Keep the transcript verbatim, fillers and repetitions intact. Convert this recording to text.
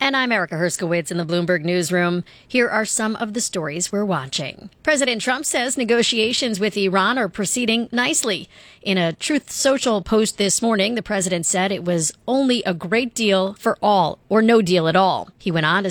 And I'm Erica Herskowitz in the Bloomberg Newsroom. Here are some of the stories we're watching. President Trump says negotiations with Iran are proceeding nicely. In a Truth Social post this morning, the president said it was only a great deal for all or no deal at all. He went on to